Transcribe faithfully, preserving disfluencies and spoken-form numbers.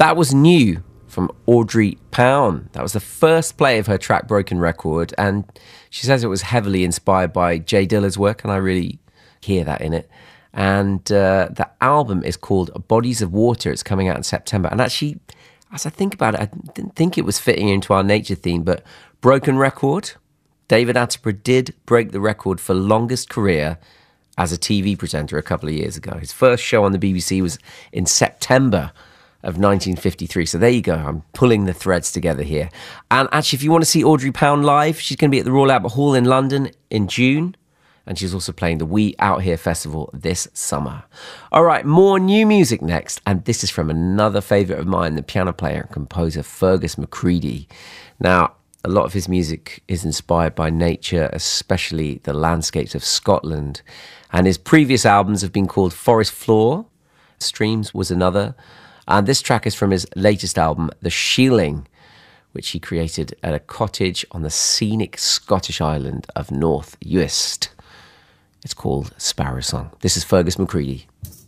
That was New from Audrey Pound. That was the first play of her track Broken Record, and she says it was heavily inspired by Jay Dilla's work, and I really hear that in it. And uh, the album is called Bodies of Water. It's coming out in September. And actually, as I think about it, I didn't think it was fitting into our nature theme, but Broken Record, David Attenborough did break the record for longest career as a T V presenter a couple of years ago. His first show on the B B C was in September of nineteen fifty-three. So there you go. I'm pulling the threads together here. And actually, if you want to see Audrey Pound live, she's going to be at the Royal Albert Hall in London in June. And she's also playing the We Out Here Festival this summer. All right, more new music next. And this is from another favourite of mine, the piano player and composer Fergus McCreadie. Now, a lot of his music is inspired by nature, especially the landscapes of Scotland. And his previous albums have been called Forest Floor. Streams was another. And this track is from his latest album, The Shealing, which he created at a cottage on the scenic Scottish island of North Uist. It's called Sparrow Song. This is Fergus McCreadie.